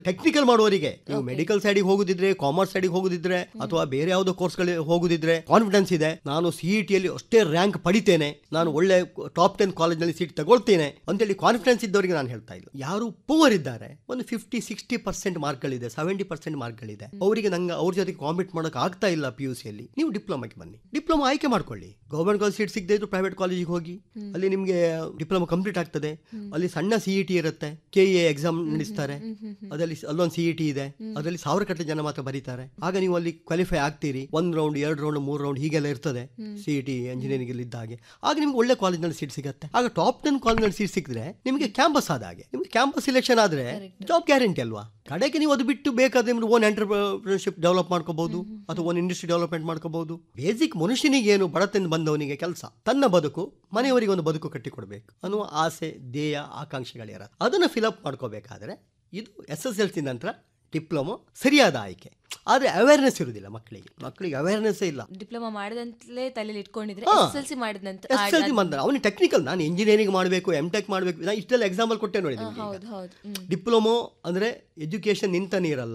Technical ಮಾಡುವವರಿಗೆ ನೀವು medical ಸೈಡಿಗೆ ಹೋಗುದಿದ್ರೆ, ಕಾಮರ್ಸ್ ಸೈಡಿಗೆ ಹೋಗುದಿದ್ರೆ, ಅಥವಾ ಬೇರೆ ಯಾವುದೋ ಕೋರ್ಸ್ಗಳಿಗೆ ಹೋಗುದಿದ್ರೆ ಕಾನ್ಫಿಡೆನ್ಸ್ ಇದೆ, ನಾನು CET ಅಷ್ಟೇ ರ್ಯಾಂಕ್ ಪಡಿತೇನೆ, ನಾನು ಒಳ್ಳೆ ಟಾಪ್ 10 ಕಾಲೇಜ್ನಲ್ಲಿ ಸೀಟ್ ತಗೊಳ್ತೇನೆ ಅಂತೇಳಿ ಕಾನ್ಫಿಡೆನ್ಸ್ ಇದ್ದವರಿಗೆ ನಾನು ಹೇಳ್ತಾ ಇಲ್ಲ. ಯಾರು ಪೂವರ್ ಇದ್ದಾರೆ, ಒಂದು 50-60% ಮಾರ್ಕ್ಗಳಿದೆ, 70% ಮಾರ್ಕ್ಗಳಿದೆ, ಅವರಿಗೆ ನಂಗೆ ಅವ್ರ ಜೊತೆಗೆ ಕಾಂಪೀಟ್ ಮಾಡೋಕೆ ಆಗ್ತಾ ಇಲ್ಲ PUC ಯಲ್ಲಿ, ನೀವು ಡಿಪ್ಲೊಮಾಗೆ ಬನ್ನಿ, ಡಿಪ್ಲೊಮಾ ಆಯ್ಕೆ ಮಾಡ್ಕೊಳ್ಳಿ. ಗವರ್ಮೆಂಟ್ ಕಾಲೇಜ್ ಸೀಟ್ ಸಿಗದೆ ಇದ್ರು ಪ್ರೈವೇಟ್ ಕಾಲೇಜಿಗೆ ಹೋಗಿ, ಅಲ್ಲಿ ನಿಮಗೆ ಡಿಪ್ಲೊಮಾ ಕಂಪ್ಲೀಟ್ ಆಗ್ತದೆ. ಅಲ್ಲಿ ಸಣ್ಣ CET ಇರುತ್ತೆ, KA ಎಕ್ಸಾಮ್ ನಡೆಸ್ತಾರೆ, ಅದರಲ್ಲಿ ಅಲ್ಲೊಂದು CET ಇದೆ, ಅದರಲ್ಲಿ 1000 ಗಟ್ಟಲೆ ಜನ ಮಾತ್ರ ಬರೀತಾರೆ. ಆಗ ನೀವು ಅಲ್ಲಿ ಕ್ವಾಲಿಫೈ ಆಗ್ತೀರಿ. 1 ರೌಂಡ್ 2 ರೌಂಡ್ 3 ರೌಂಡ್ ಹೀಗೆಲ್ಲ ಇರ್ತದೆ CET ಇಂಜಿನಿಯರಿಂಗ್ ಇದ್ದ ಹಾಗೆ. ಆಗ ನಿಮ್ಗೆ ಒಳ್ಳೆ ಕಾಲೇಜ್ನಲ್ಲಿ ಸೀಟ್ ಸಿಗುತ್ತೆ. ಆಗ ಟಾಪ್ 10 ಕಾಲೇಜ್ನಲ್ಲಿ ಸೀಟ್ ಸಿಕ್ಕಿದ್ರೆ ನಿಮಗೆ ಕ್ಯಾಂಪಸ್ ಆದ ಹಾಗೆ. ನಿಮ್ಗೆ ಕ್ಯಾಂಪಸ್ ಸಿಲೆಕ್ಷನ್ ಆದ್ರೆ ಜಾಬ್ ಗ್ಯಾರಂಟಿ ಅಲ್ವಾ. ಕಡೆಗೆ ನೀವು ಅದು ಬಿಟ್ಟು ಬೇಕಾದ್ರೆ ನಿಮ್ಗೆ ಓನ್ ಎಂಟರ್ಪ್ರಿನರ್ಶಿಪ್ ಡೆವಲಪ್ ಮಾಡ್ಕೋಬಹುದು, ಅಥವಾ ಓನ್ ಇಂಡಸ್ಟ್ರಿ ಡೆವಲಪ್ಮೆಂಟ್ ಮಾಡ್ಕೋಬಹುದು. ಬೇಸಿಕ್ ಮನುಷ್ಯನಿಗೆ ಏನು, ಬಡತನ ಬಂದವನಿಗೆ ಕೆಲಸ, ತನ್ನ ಬದುಕು, ಮನೆಯವರಿಗೆ ಒಂದು ಬದುಕು ಕಟ್ಟಿಕೊಡ್ಬೇಕು ಅನ್ನುವ ಆಸೆ, ಧ್ಯೇಯ, ಆಕಾಂಕ್ಷೆಗಳಿರ, ಅದನ್ನು ಫಿಲಪ್ ಮಾಡ್ಕೋಬೇಕಾದ್ರೆ ಇದು SSLC ನಂತರ ಡಿಪ್ಲೊಮಾ ಸರಿಯಾದ ಆಯ್ಕೆ. ಆದ್ರೆ ಅವೇರ್ನೆಸ್ ಇರುವುದಿಲ್ಲ ಮಕ್ಕಳಿಗೆ ಅವೇರ್ನೆಸ್ ಇಲ್ಲ. ಡಿಪ್ಲೊಮಾ ಮಾಡಿದಂತಲೇ ತಲೆಯಲ್ಲಿ ಇಟ್ಕೊಂಡಿದ್ರೆ SSLC ಮಾಡಿದ ನಂತರ ಅವನಿಗೆ ಟೆಕ್ನಿಕಲ್, ನಾನು ಇಂಜಿನಿಯರಿಂಗ್ ಮಾಡಬೇಕು, MTech ಮಾಡಬೇಕು, ನಾನು ಇಷ್ಟೆಲ್ಲ ಎಕ್ಸಾಂಪಲ್ ಕೊಟ್ಟೆ ನೋಡಿ. ಡಿಪ್ಲೊಮಾ ಅಂದ್ರೆ ಎಜುಕೇಶನ್ ನಿಂತ ನೀರಲ್ಲ,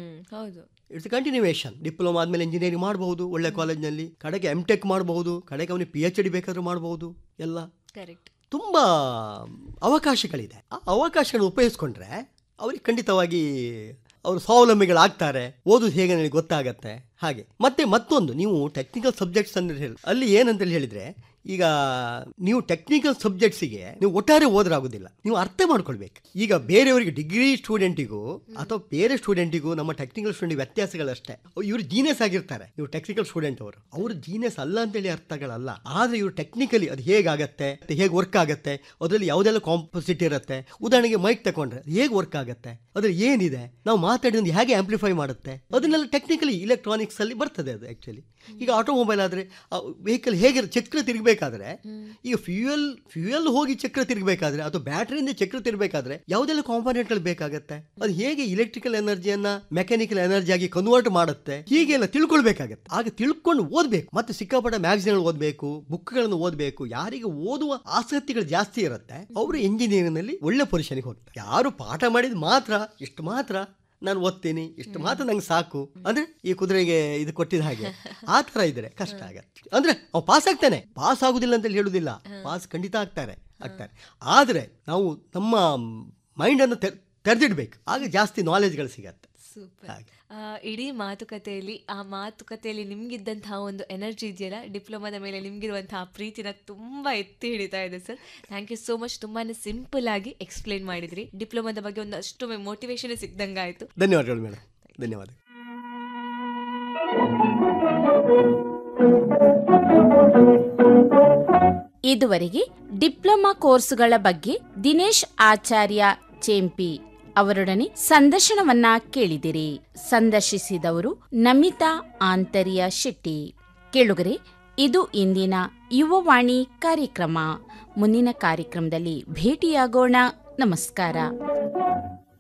ಇಟ್ಸ್ ಕಂಟಿನ್ಯೂಯೇಷನ್. ಡಿಪ್ಲೊಮಾ ಆದ್ಮೇಲೆ ಇಂಜಿನಿಯರಿಂಗ್ ಮಾಡಬಹುದು ಒಳ್ಳೆ ಕಾಲೇಜ್ನಲ್ಲಿ, ಕಡೆಗೆ MTech ಮಾಡಬಹುದು, ಕಡೆಗೆ ಅವನಿಗೆ PhD ಬೇಕಾದ್ರೂ ಮಾಡಬಹುದು. ಎಲ್ಲ ತುಂಬಾ ಅವಕಾಶಗಳಿದೆ. ಆ ಅವಕಾಶಗಳನ್ನು ಉಪಯೋಗಿಸ್ಕೊಂಡ್ರೆ ಅವ್ರಿಗೆ ಖಂಡಿತವಾಗಿ ಅವರು ಸ್ವಾವಲಂಬಿಗಳಾಗ್ತಾರೆ. ಓದು ಹೇಗೆ ನನಗೆ ಗೊತ್ತಾಗತ್ತೆ. ಹಾಗೆ ಮತ್ತೆ ಮತ್ತೊಂದು, ನೀವು ಟೆಕ್ನಿಕಲ್ ಸಬ್ಜೆಕ್ಟ್ಸ್ ಅಂದ್ರೆ ಅಲ್ಲಿ ಏನಂತ ಹೇಳಿದ್ರೆ, ಈಗ ನೀವು ಟೆಕ್ನಿಕಲ್ ಸಬ್ಜೆಕ್ಟ್ಸಿಗೆ ನೀವು ಒಟ್ಟಾರೆ ಓದರಾಗೋದಿಲ್ಲ, ನೀವು ಅರ್ಥ ಮಾಡ್ಕೊಳ್ಬೇಕು. ಈಗ ಬೇರೆಯವರಿಗೆ ಡಿಗ್ರಿ ಸ್ಟೂಡೆಂಟಿಗೂ ಅಥವಾ ಬೇರೆ ಸ್ಟೂಡೆಂಟಿಗೂ ನಮ್ಮ ಟೆಕ್ನಿಕಲ್ ಸ್ಟೂಡೆಂಟ್ ವ್ಯತ್ಯಾಸಗಳಷ್ಟೇ. ಇವರು ಜೀನಿಯಸ್ ಆಗಿರ್ತಾರೆ, ಇವರು ಟೆಕ್ನಿಕಲ್ ಸ್ಟೂಡೆಂಟ್ ಅವರು ಜೀನಿಯಸ್ ಅಲ್ಲ ಅಂತೇಳಿ ಅರ್ಥಗಳಲ್ಲ. ಆದ್ರೆ ಇವರು ಟೆಕ್ನಿಕಲಿ ಅದು ಹೇಗಾಗತ್ತೆ, ಹೇಗೆ ವರ್ಕ್ ಆಗುತ್ತೆ, ಅದರಲ್ಲಿ ಯಾವುದೆಲ್ಲ ಕಾಂಪೋಸಿಟ್ ಇರುತ್ತೆ. ಉದಾಹರಣೆಗೆ ಮೈಕ್ ತಗೊಂಡ್ರೆ ಹೇಗೆ ವರ್ಕ್ ಆಗುತ್ತೆ, ಅದ್ರಲ್ಲಿ ಏನಿದೆ, ನಾವು ಮಾತಾಡಿದ ಹೇಗೆ ಆಂಪ್ಲಿಫೈ ಮಾಡುತ್ತೆ, ಅದನ್ನೆಲ್ಲ ಟೆಕ್ನಿಕಲಿ ಇಲೆಕ್ಟ್ರಾನಿಕ್ಸ್ ಅಲ್ಲಿ ಬರ್ತದೆ ಅದು ಆಕ್ಚುಲಿ. ಈಗ ಆಟೋಮೊಬೈಲ್ ಆದ್ರೆ ವೆಹಿಕಲ್ ಹೇಗೆ ಚಕ್ರ ತಿರುಗಬೇಕಾದ್ರೆ, ಈಗ ಫ್ಯೂಯಲ್ ಹೋಗಿ ಚಕ್ರ ತಿರುಗಬೇಕಾದ್ರೆ ಅಥವಾ ಬ್ಯಾಟರಿಯಿಂದ ಚಕ್ರ ತಿರುಗಬೇಕಾದ್ರೆ ಯಾವುದೆಲ್ಲ ಕಾಂಪೋನೆಂಟ್ಗಳು ಬೇಕಾಗತ್ತೆ, ಅದು ಹೇಗೆ ಇಲೆಕ್ಟ್ರಿಕಲ್ ಎನರ್ಜಿಯನ್ನ ಮೆಕ್ಯಾನಿಕಲ್ ಎನರ್ಜಿ ಆಗಿ ಕನ್ವರ್ಟ್ ಮಾಡುತ್ತೆ, ಹೀಗೆಲ್ಲ ತಿಳ್ಕೊಳ್ಬೇಕಾಗತ್ತೆ. ಆಗ ತಿಳ್ಕೊಂಡು ಓದ್ಬೇಕು. ಮತ್ತೆ ಸಿಕ್ಕಾಪಟ್ಟ ಮ್ಯಾಗಝಿನ್ ಓದಬೇಕು, ಬುಕ್ಗಳನ್ನು ಓದಬೇಕು. ಯಾರಿಗೆ ಓದುವ ಆಸಕ್ತಿಗಳು ಜಾಸ್ತಿ ಇರುತ್ತೆ ಅವರು ಇಂಜಿನಿಯರಿಂಗ್ ನಲ್ಲಿ ಒಳ್ಳೆ ಪೊಸಿಷನ್ಗೆ ಹೋಗ್ತಾರೆ. ಯಾರು ಪಾಠ ಮಾಡಿದ ಮಾತ್ರ ಇಷ್ಟು ಮಾತ್ರ ನಾನು ಓದ್ತೀನಿ, ಇಷ್ಟು ಮಾತ್ರ ನಂಗೆ ಸಾಕು ಅಂದ್ರೆ ಈ ಕುದುರೆಗೆ ಇದು ಕೊಟ್ಟಿದ ಹಾಗೆ, ಆ ತರ ಇದ್ರೆ ಕಷ್ಟ ಆಗತ್ತೆ. ಅಂದ್ರೆ ಅವ್ ಪಾಸ್ ಆಗ್ತಾನೆ, ಪಾಸ್ ಆಗುದಿಲ್ಲ ಅಂತ ಹೇಳುದಿಲ್ಲ, ಪಾಸ್ ಖಂಡಿತ ಆಗ್ತಾರೆ. ಆದ್ರೆ ನಾವು ನಮ್ಮ ಮೈಂಡ್ ಅನ್ನು ತೆರೆದಿಡ್ಬೇಕು, ಆಗ ಜಾಸ್ತಿ ನಾಲೆಜ್ಗಳು ಸಿಗತ್ತೆ. ಇಡೀ ಮಾತುಕತೆಯಲ್ಲಿ ನಿಮ್ಗಿದ್ದಂತಹ ಒಂದು ಎನರ್ಜಿ ಇದೆಯಲ್ಲ, ಡಿಪ್ಲೊಮಾದ ಮೇಲೆ ನಿಮ್ಗಿರುವಂತಹ ಪ್ರೀತಿನ ತುಂಬಾ ಎತ್ತಿ ಹಿಡಿತಾ ಇದೆ sir. Thank you so much. ತುಂಬಾನೇ ಸಿಂಪಲ್ ಆಗಿ ಎಕ್ಸ್ಪ್ಲೈನ್ ಮಾಡಿದ್ರಿ. ಡಿಪ್ಲೊಮಾದ ಬಗ್ಗೆ ಒಂದು ಅಷ್ಟು ಮೋಟಿವೇಶನ್ ಸಿಕ್ದಂಗಾಯ್ತು. ಧನ್ಯವಾದಗಳು ಮೇಡಮ್, ಧನ್ಯವಾದ. ಇದುವರೆಗೆ ಡಿಪ್ಲೊಮಾ ಕೋರ್ಸ್ಗಳ ಬಗ್ಗೆ ದಿನೇಶ್ ಆಚಾರ್ಯ ಚೇಂಪಿ ಅವರೊಡನೆ ಸಂದರ್ಶನವನ್ನ ಕೇಳಿದಿರಿ. ಸಂದರ್ಶಿಸಿದವರು ನಮಿತಾ ಆಂತರ್ಯ ಶೆಟ್ಟಿ. ಕೇಳುಗರೆ, ಇದು ಇಂದಿನ ಯುವವಾಣಿ ಕಾರ್ಯಕ್ರಮ. ಮುಂದಿನ ಕಾರ್ಯಕ್ರಮದಲ್ಲಿ ಭೇಟಿಯಾಗೋಣ. ನಮಸ್ಕಾರ.